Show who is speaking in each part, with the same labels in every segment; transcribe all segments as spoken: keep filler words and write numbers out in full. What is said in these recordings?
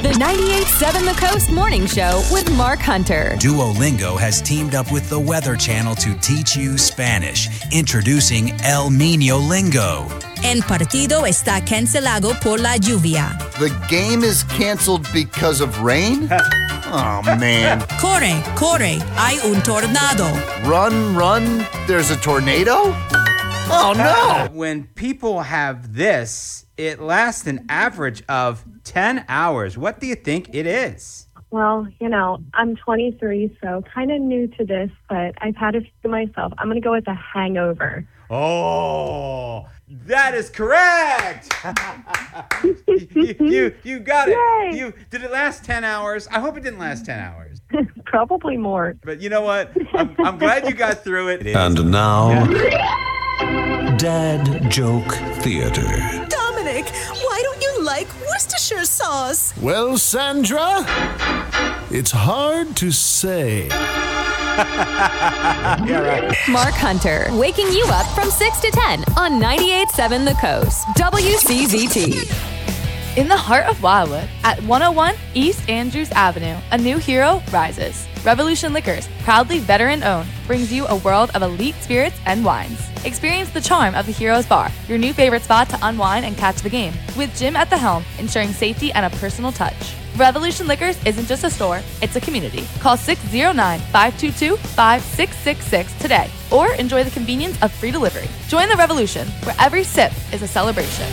Speaker 1: The ninety-eight point seven The Coast Morning Show with Mark Hunter.
Speaker 2: Duolingo has teamed up with the Weather Channel to teach you Spanish. Introducing El Niño Lingo.
Speaker 3: El partido está cancelado por la lluvia.
Speaker 4: The game is canceled because of rain? Oh, man.
Speaker 3: Corre, corre, hay un tornado.
Speaker 4: Run, run, there's a tornado? Oh, no.
Speaker 5: When people have this, it lasts an average of ten hours. What do you think it is?
Speaker 6: Well, you know, I'm twenty-three, so kind of new to this, but I've had a few myself. I'm going to go with a hangover.
Speaker 5: Oh, that is correct. you, you you got it.
Speaker 6: Yay.
Speaker 5: You did it last ten hours? I hope it didn't last ten hours.
Speaker 6: Probably more.
Speaker 5: But you know what? I'm, I'm glad you got through it.
Speaker 7: And now,
Speaker 5: yeah.
Speaker 7: Dad Joke Theater.
Speaker 3: Dominic, why don't you like Worcestershire sauce?
Speaker 8: Well, Sandra, it's hard to say.
Speaker 5: Yeah, right.
Speaker 1: Mark Hunter, waking you up from six to ten on ninety-eight point seven The Coast, W C Z T.
Speaker 9: In the heart of Wildwood, at one oh one East Andrews Avenue, a new hero rises. Revolution Liquors, proudly veteran-owned, brings you a world of elite spirits and wines. Experience the charm of the Heroes Bar, your new favorite spot to unwind and catch the game, with Jim at the helm, ensuring safety and a personal touch. Revolution Liquors isn't just a store, it's a community. Call six oh nine, five two two, five six six six today, or enjoy the convenience of free delivery. Join the revolution, where every sip is a celebration.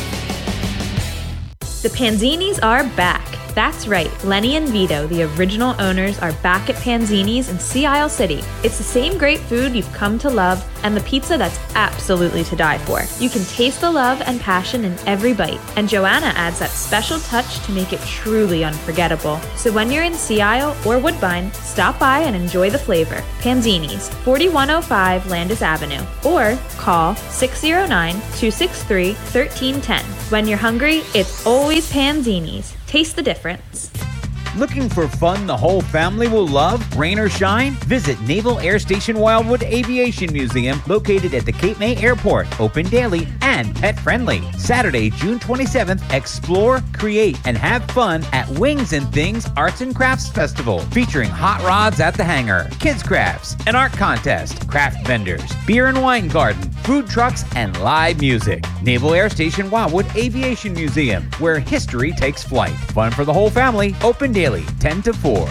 Speaker 10: The Panzinis are back. That's right, Lenny and Vito, the original owners, are back at Panzini's in Sea Isle City. It's the same great food you've come to love and the pizza that's absolutely to die for. You can taste the love and passion in every bite, and Joanna adds that special touch to make it truly unforgettable. So when you're in Sea Isle or Woodbine, stop by and enjoy the flavor. Panzini's, forty-one oh five Landis Avenue, or call six oh nine, two six three, one three one zero. When you're hungry, it's always Panzini's. Taste the difference.
Speaker 11: Looking for fun the whole family will love? Rain or shine? Visit Naval Air Station Wildwood Aviation Museum, located at the Cape May Airport, open daily and pet friendly. Saturday, June twenty-seventh, explore, create, and have fun at Wings and Things Arts and Crafts Festival, featuring hot rods at the hangar, kids crafts, an art contest, craft vendors, beer and wine garden, food trucks, and live music. Naval Air Station Wildwood Aviation Museum, where history takes flight. Fun for the whole family, open daily. ten to four.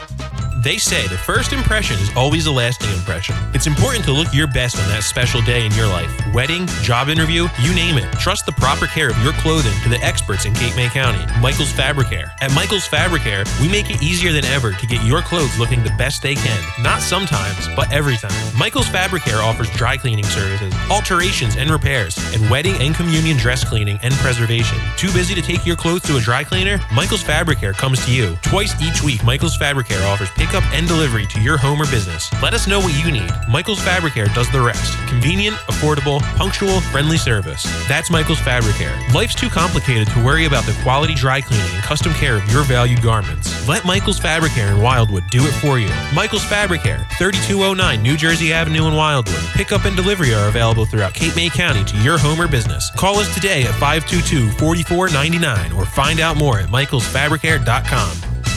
Speaker 12: They say the first impression is always a lasting impression. It's important to look your best on that special day in your life. Wedding, job interview, you name it. Trust the proper care of your clothing to the experts in Cape May County, Michael's Fabricare. At Michael's Fabricare, we make it easier than ever to get your clothes looking the best they can. Not sometimes, but every time. Michael's Fabricare offers dry cleaning services, alterations and repairs, and wedding and communion dress cleaning and preservation. Too busy to take your clothes to a dry cleaner? Michael's Fabricare comes to you. Twice each week, Michael's Fabricare offers pickup and delivery to your home or business. Let us know what you need. Michael's Fabricare does the rest. Convenient, affordable, punctual, friendly service. That's Michael's Fabricare. Life's too complicated to worry about the quality dry cleaning and custom care of your valued garments. Let Michael's Fabricare in Wildwood do it for you. Michael's Fabricare, thirty-two oh nine New Jersey Avenue in Wildwood. Pickup and delivery are available throughout Cape May County to your home or business. Call us today at five two two, four four nine nine or find out more at michaels fabricare dot com.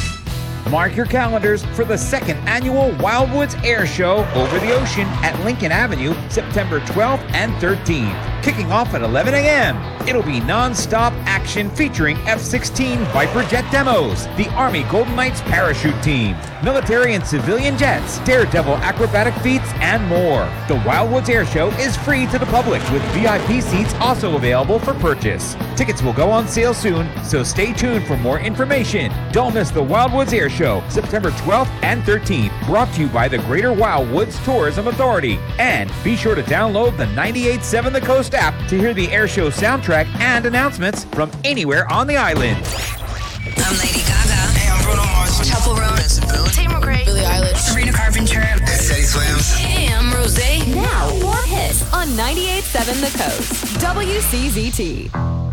Speaker 11: Mark your calendars for the second annual Wildwoods Air Show over the ocean at Lincoln Avenue, September twelfth and thirteenth. Kicking off at eleven a.m. It'll be non-stop action featuring F sixteen Viper jet demos, the Army Golden Knights parachute team, military and civilian jets, Daredevil acrobatic feats, and more. The Wildwoods Air Show is free to the public, with V I P seats also available for purchase. Tickets will go on sale soon, so stay tuned for more information. Don't miss the Wildwoods Air Show, September twelfth and thirteenth, brought to you by the Greater Wildwoods Tourism Authority. And be sure to download the ninety-eight point seven The Coast app to hear the air show soundtrack and announcements from anywhere on the island.
Speaker 3: I'm Lady Gaga.
Speaker 13: Hey, I'm Bruno Mars.
Speaker 3: Chappell Roan.
Speaker 13: Taylor McRae.
Speaker 3: Billie Eilish.
Speaker 13: Sabrina Carpenter. Teddy Swims.
Speaker 3: Hey, I'm Rosé.
Speaker 1: Now, more hits on ninety-eight point seven The Coast, W C Z T.